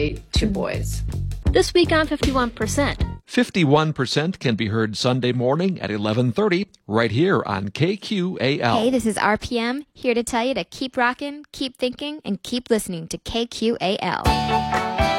say to boys. This week on 51%. 51% can be heard Sunday morning at 11:30 right here on KQAL. Hey, this is RPM, here to tell you to keep rocking, keep thinking, and keep listening to KQAL.